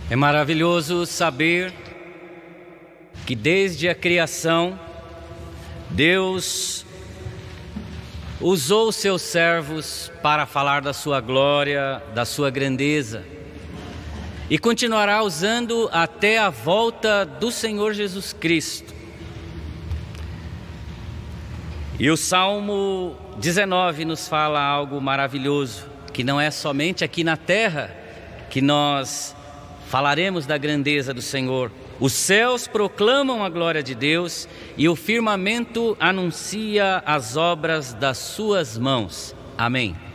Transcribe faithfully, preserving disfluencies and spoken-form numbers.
É maravilhoso saber que desde a criação, Deus usou os seus servos para falar da sua glória, da sua grandeza, e continuará usando até a volta do Senhor Jesus Cristo. E o Salmo dezenove nos fala algo maravilhoso, que não é somente aqui na terra que nós falaremos da grandeza do Senhor. Os céus proclamam a glória de Deus e o firmamento anuncia as obras das suas mãos. Amém.